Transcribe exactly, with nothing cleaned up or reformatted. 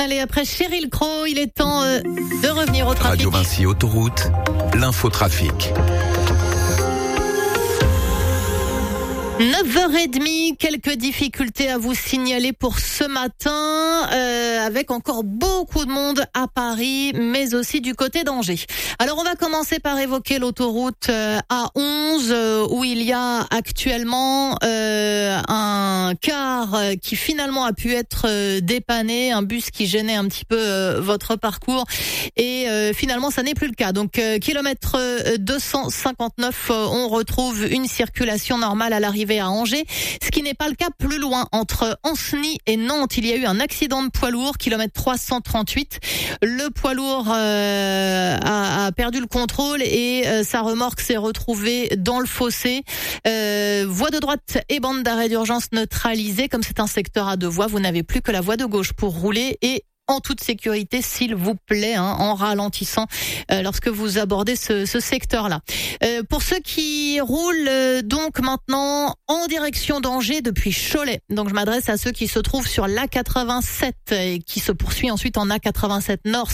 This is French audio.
Allez, après Sheryl Crow, il est temps euh, de revenir au trafic. Radio Vinci Autoroute, l'infotrafic. neuf heures trente, quelques difficultés à vous signaler pour ce matin, euh, avec encore beaucoup de monde à Paris, mais aussi du côté d'Angers. Alors on va commencer par évoquer l'autoroute euh, A onze, euh, où il y a actuellement euh, un car euh, qui finalement a pu être euh, dépanné, un bus qui gênait un petit peu euh, votre parcours, et euh, finalement ça n'est plus le cas. Donc euh, kilomètre euh, deux cent cinquante-neuf, euh, on retrouve une circulation normale à l'arrivée à Angers, ce qui n'est pas le cas plus loin, entre Ancenis et Nantes. Il y a eu un accident de poids lourd, kilomètre trois cent trente-huit. Le poids lourd euh, a, a perdu le contrôle et euh, sa remorque s'est retrouvée dans le fossé. Euh, voie de droite et bande d'arrêt d'urgence neutralisée. Comme c'est un secteur à deux voies, vous n'avez plus que la voie de gauche pour rouler et en toute sécurité, s'il vous plaît, hein, en ralentissant euh, lorsque vous abordez ce, ce secteur-là. Euh, pour ceux qui roulent euh, donc maintenant en direction d'Angers depuis Cholet, donc je m'adresse à ceux qui se trouvent sur l'A quatre-vingt-sept et qui se poursuit ensuite en A quatre-vingt-sept Nord.